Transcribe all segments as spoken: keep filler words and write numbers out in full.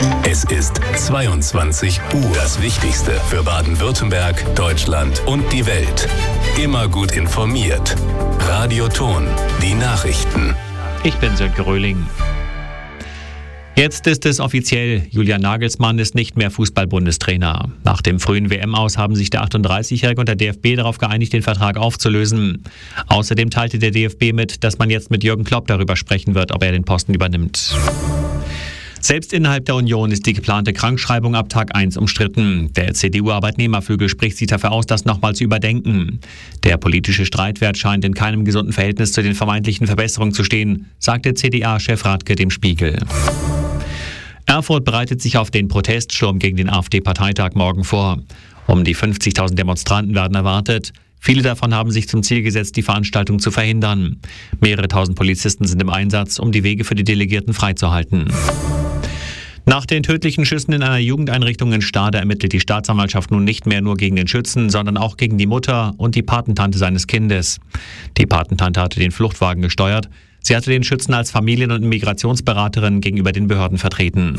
Es ist zweiundzwanzig Uhr. Das Wichtigste für Baden-Württemberg, Deutschland und die Welt. Immer gut informiert. Radio Ton, die Nachrichten. Ich bin Sönke Röhling. Jetzt ist es offiziell, Julian Nagelsmann ist nicht mehr Fußball-Bundestrainer. Nach dem frühen W M-Aus haben sich der achtunddreißigjährige und der D F B darauf geeinigt, den Vertrag aufzulösen. Außerdem teilte der D F B mit, dass man jetzt mit Jürgen Klopp darüber sprechen wird, ob er den Posten übernimmt. Selbst innerhalb der Union ist die geplante Krankschreibung ab Tag eins umstritten. Der C D U-Arbeitnehmerflügel spricht sich dafür aus, das nochmal zu überdenken. Der politische Streitwert scheint in keinem gesunden Verhältnis zu den vermeintlichen Verbesserungen zu stehen, sagte C D A-Chef Radke dem Spiegel. Erfurt bereitet sich auf den Proteststurm gegen den AfD-Parteitag morgen vor. Um die fünfzigtausend Demonstranten werden erwartet. Viele davon haben sich zum Ziel gesetzt, die Veranstaltung zu verhindern. Mehrere tausend Polizisten sind im Einsatz, um die Wege für die Delegierten freizuhalten. Nach den tödlichen Schüssen in einer Jugendeinrichtung in Stade ermittelt die Staatsanwaltschaft nun nicht mehr nur gegen den Schützen, sondern auch gegen die Mutter und die Patentante seines Kindes. Die Patentante hatte den Fluchtwagen gesteuert. Sie hatte den Schützen als Familien- und Migrationsberaterin gegenüber den Behörden vertreten.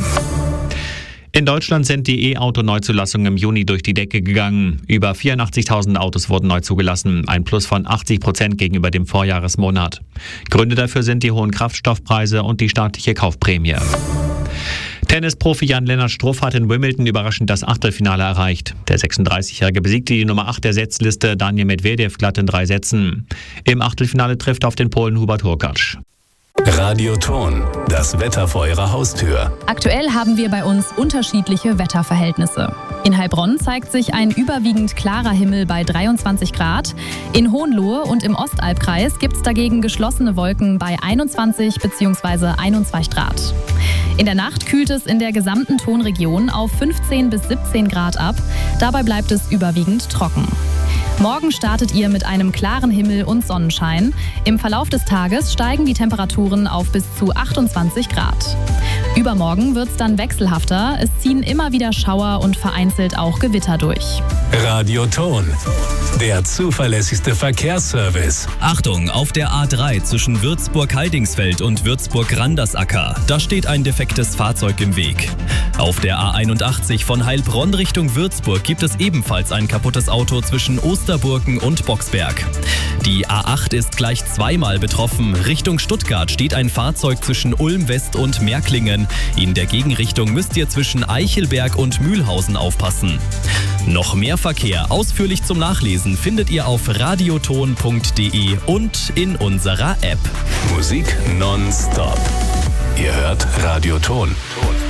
In Deutschland sind die E-Auto-Neuzulassungen im Juni durch die Decke gegangen. Über vierundachtzigtausend Autos wurden neu zugelassen, ein Plus von achtzig Prozent gegenüber dem Vorjahresmonat. Gründe dafür sind die hohen Kraftstoffpreise und die staatliche Kaufprämie. Tennisprofi Jan-Lennart Struff hat in Wimbledon überraschend das Achtelfinale erreicht. Der sechsunddreißigjährige besiegte die Nummer acht der Setzliste Daniil Medvedev glatt in drei Sätzen. Im Achtelfinale trifft auf den Polen Hubert Hurkacz. Radio Ton, das Wetter vor Ihrer Haustür. Aktuell haben wir bei uns unterschiedliche Wetterverhältnisse. In Heilbronn zeigt sich ein überwiegend klarer Himmel bei dreiundzwanzig Grad. In Hohenlohe und im Ostalbkreis gibt es dagegen geschlossene Wolken bei einundzwanzig bzw. einundzwanzig Grad. In der Nacht kühlt es in der gesamten Tonregion auf fünfzehn bis siebzehn Grad ab. Dabei bleibt es überwiegend trocken. Morgen startet ihr mit einem klaren Himmel und Sonnenschein. Im Verlauf des Tages steigen die Temperaturen auf bis zu achtundzwanzig Grad. Übermorgen wird es dann wechselhafter. Es ziehen immer wieder Schauer und vereinzelt auch Gewitter durch. Radio Ton, der zuverlässigste Verkehrsservice. Achtung, auf der A drei zwischen Würzburg-Heidingsfeld und Würzburg-Randersacker. Da steht ein defektes Fahrzeug im Weg. Auf der A einundachtzig von Heilbronn Richtung Würzburg gibt es ebenfalls ein kaputtes Auto zwischen Osterburken und Boxberg. Die A acht ist gleich zweimal betroffen. Richtung Stuttgart steht ein Fahrzeug zwischen Ulm West und Märklingen. In der Gegenrichtung müsst ihr zwischen Eichelberg und Mühlhausen aufpassen. Noch mehr Verkehr ausführlich zum Nachlesen findet ihr auf radioton punkt de und in unserer App. Musik nonstop. Ihr hört Radio Ton.